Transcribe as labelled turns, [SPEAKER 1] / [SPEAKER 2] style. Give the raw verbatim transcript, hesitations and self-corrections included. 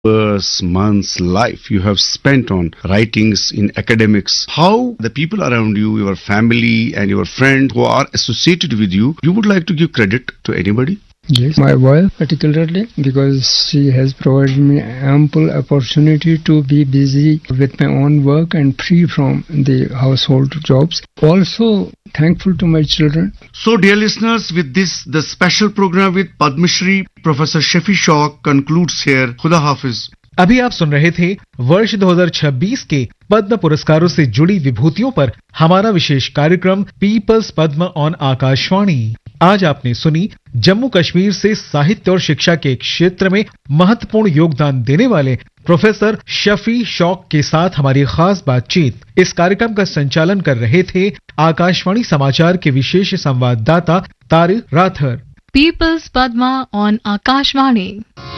[SPEAKER 1] years, months, life you have spent on writings in academics, how the people around you, your family and your friends who are associated with you, you would like to give credit to anybody?
[SPEAKER 2] Yes, my wife particularly, because she has provided me ample opportunity to be busy with my own work and free from the household jobs. Also thankful to my children.
[SPEAKER 1] So dear listeners, with this, the special program with Padma Shri Professor Shafi Shauq concludes here. Khuda Hafiz.
[SPEAKER 3] अभी आप सुन रहे थे वर्ष दो हज़ार छब्बीस के पद्म पुरस्कारों से जुड़ी विभूतियों पर हमारा विशेष कार्यक्रम पीपल्स पद्म ऑन आकाशवाणी। आज आपने सुनी जम्मू कश्मीर से साहित्य और शिक्षा के क्षेत्र में महत्वपूर्ण योगदान देने वाले प्रोफेसर शफी शौक के साथ हमारी खास बातचीत। इस कार्यक्रम का संचालन कर रहे थे आकाशवाणी समाचार के विशेष संवाददाता Tariq rather.
[SPEAKER 4] Peoples Padma on Akashvani.